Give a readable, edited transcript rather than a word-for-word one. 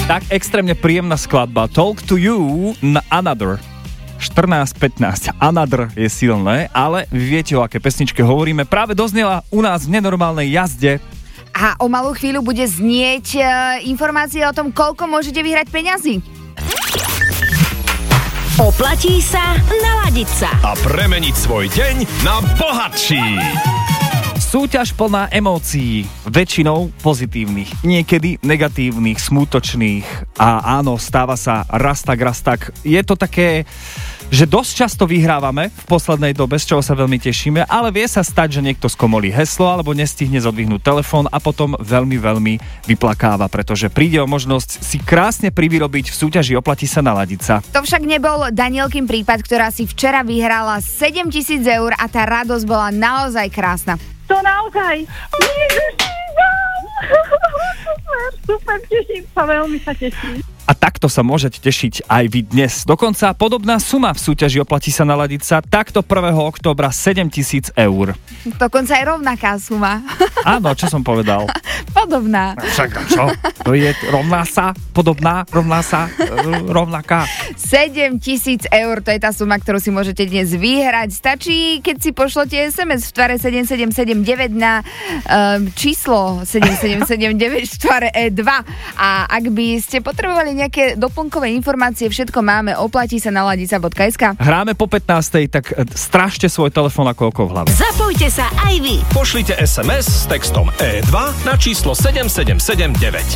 Tak extrémne príjemná skladba Talk to You na Another. 14:15. Another je silné, ale vy viete, o aké pesničke hovoríme. Práve doznela u nás v nenormálnej jazde. A o malú chvíľu bude znieť informácia o tom, koľko môžete vyhrať peňazí. Oplatí sa naladiť sa a premeniť svoj deň na bohatší. Súťaž plná emócií, väčšinou pozitívnych, niekedy negatívnych, smútočných a áno, stáva sa raz tak. Je to také, že dosť často vyhrávame v poslednej dobe, z čoho sa veľmi tešíme, ale vie sa stať, že niekto skomolí heslo alebo nestihne zodvihnúť telefón a potom veľmi vyplakáva, pretože príde o možnosť si krásne privyrobiť v súťaži Oplatí sa naladiť sa. To však nebol Danielkin prípad, ktorá si včera vyhrala 7 000 eur a tá radosť bola naozaj krásna. To naozaj. Super, teším sa, veľmi sa teším. A takto sa môžete tešiť aj vy dnes. Dokonca podobná suma v súťaži Oplatí sa naladiť sa takto 1. októbra 7 000 eur. Dokonca aj rovnaká suma. Áno, čo som povedal? Podobná. Však čo? To je rovná sa, podobná, rovná sa, rovnaká. 7 000 eur, to je tá suma, ktorú si môžete dnes vyhrať. Stačí, keď si pošlete SMS v tvare 7779 na číslo 7779 v tvare E2. A ak by ste potrebovali nejaké doplnkové informácie, všetko máme, oplatí sa naladiť.sk. Hráme po 15:00, tak strážte svoj telefón ako oko v hlave. Zapojte sa aj vy. Pošlite SMS s textom E2 na číslo 7779.